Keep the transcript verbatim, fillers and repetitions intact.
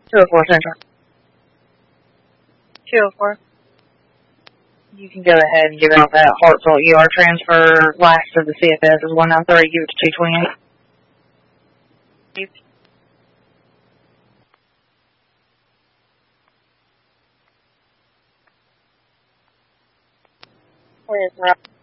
two oh four Central. two oh four. You can go ahead and give out that Hartsville E R transfer. Last of the C F S is one nine three. Give it to two twenty-eight. Where's Rob?